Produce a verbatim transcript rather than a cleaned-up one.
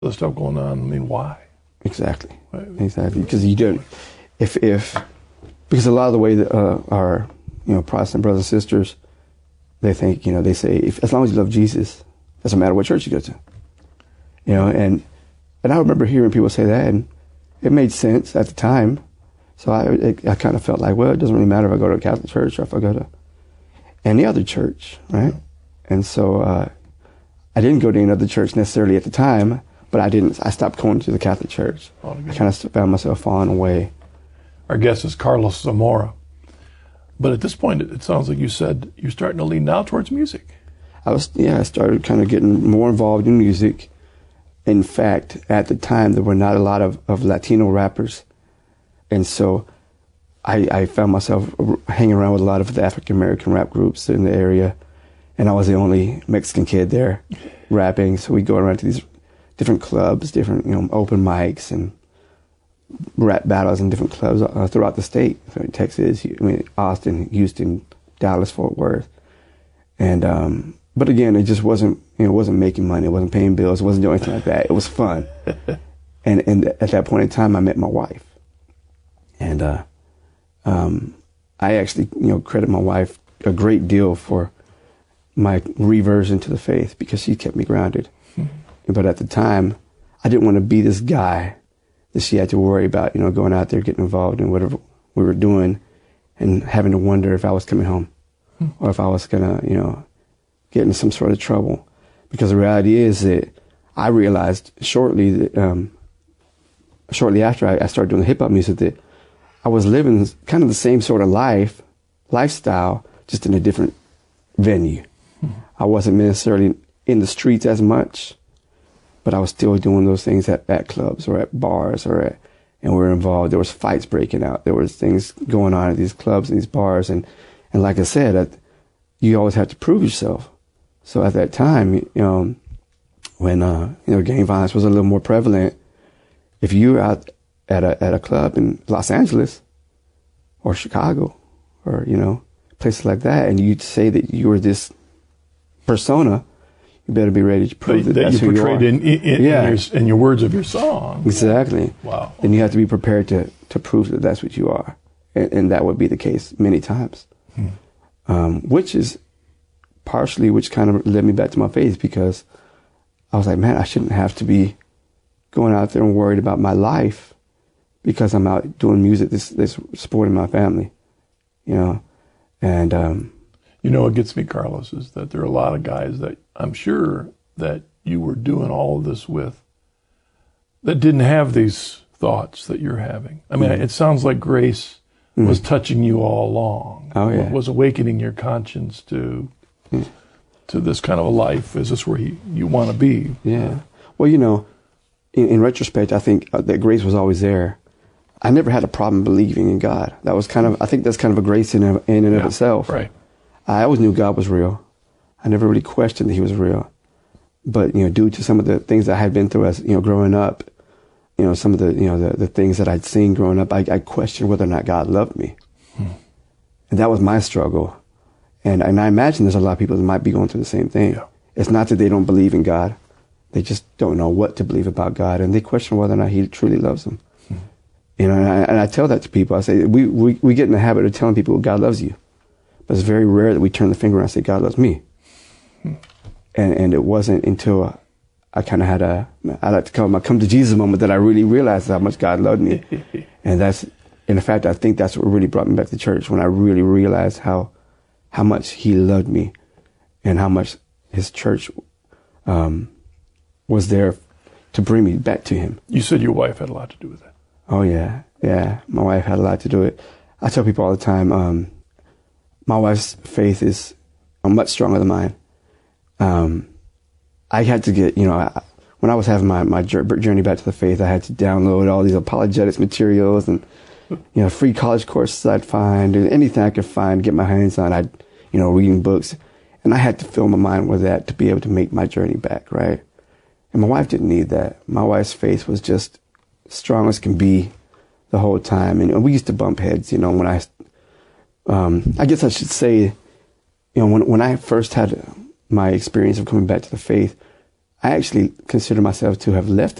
the stuff going on. I mean, why? Exactly. Right. Exactly. Because you don't, if, if, because a lot of the way that uh, our, you know, Protestant brothers and sisters, they think, you know, they say, if, as long as you love Jesus, doesn't matter what church you go to. You know, and, and I remember hearing people say that, and it made sense at the time. So I, it, I kind of felt like, well, it doesn't really matter if I go to a Catholic church or if I go to any other church, right? And so uh, I didn't go to any other church necessarily at the time, but I didn't. I stopped going to the Catholic church. I kind of found myself falling away. Our guest is Carlos Zamora. But at this point, it sounds like you said you're starting to lean now towards music. I was, yeah, I started kind of getting more involved in music. In fact, at the time, there were not a lot of, of Latino rappers. And so I, I found myself hanging around with a lot of the African-American rap groups in the area. And I was the only Mexican kid there rapping. So we'd go around to these different clubs, different, you know, open mics and rap battles in different clubs uh, throughout the state. So Texas, I mean, Austin, Houston, Dallas, Fort Worth. And, um, but again, it just wasn't, you know, it wasn't making money. It wasn't paying bills. It wasn't doing anything like that. It was fun. and, and at that point in time, I met my wife. And, uh, um, I actually, you know, credit my wife a great deal for my reversion to the faith because she kept me grounded. Mm-hmm. But at the time, I didn't want to be this guy that she had to worry about, you know, going out there, getting involved in whatever we were doing and having to wonder if I was coming home mm-hmm. or if I was going to, you know, get in some sort of trouble. Because the reality is that I realized shortly that, um, shortly after I, I started doing hip hop music that I was living kind of the same sort of life, lifestyle, just in a different venue. Mm-hmm. I wasn't necessarily in the streets as much, but I was still doing those things at, at clubs or at bars or at, and we were involved. There was fights breaking out. There was things going on at these clubs and these bars. And, and like I said, I, you always have to prove yourself. So at that time, you know, when, uh, you know, gang violence was a little more prevalent, if you were out at a, at a club in Los Angeles or Chicago or, you know, places like that, and you'd say that you were this persona, you better be ready to prove that, that, that that's you who you are. portrayed in, in, yeah. in, your, in your words of your song. Exactly. Wow. Then you have to be prepared to, to prove that that's what you are. And, and that would be the case many times. Hmm. Um, which is partially which kind of led me back to my faith, because I was like, man, I shouldn't have to be going out there and worried about my life because I'm out doing music that's, that's supporting my family, you know. And um, you know what gets me, Carlos, is that there are a lot of guys that I'm sure that you were doing all of this with that didn't have these thoughts that you're having. I mean, mm-hmm. it sounds like grace mm-hmm. was touching you all along. Oh, yeah. Was awakening your conscience to mm. to this kind of a life. Is this where you, you want to be? Yeah. Well, you know, in, in retrospect, I think uh, that grace was always there. I never had a problem believing in God. That was kind of, I think that's kind of a grace in, in and of yeah, itself. Right. I always knew God was real. I never really questioned that he was real. But, you know, due to some of the things I had been through as, you know, growing up, you know, some of the, you know, the, the things that I'd seen growing up, I, I questioned whether or not God loved me. Hmm. And that was my struggle. And, and I imagine there's a lot of people that might be going through the same thing. Yeah. It's not that they don't believe in God. They just don't know what to believe about God. And they question whether or not he truly loves them. Hmm. You know, and I, and I tell that to people. I say, we, we, we get in the habit of telling people God loves you. But it's very rare that we turn the finger around and say, God loves me. Hmm. And and it wasn't until I kind of had a, I like to call it my come to Jesus moment, that I really realized how much God loved me. And that's, in fact, I think that's what really brought me back to church, when I really realized how, how much he loved me and how much his church um, was there to bring me back to him. You said your wife had a lot to do with that. Oh, yeah. Yeah. My wife had a lot to do with it. I tell people all the time, um, my wife's faith is much stronger than mine. Um, I had to get, you know, I, when I was having my, my journey back to the faith, I had to download all these apologetics materials and, you know, free college courses I'd find, and anything I could find, get my hands on. I'd, you know, reading books. And I had to fill my mind with that to be able to make my journey back, right? And my wife didn't need that. My wife's faith was just strong as can be the whole time. And we used to bump heads, you know, when I, um, I guess I should say, you know, when, when I first had my experience of coming back to the faith, I actually consider myself to have left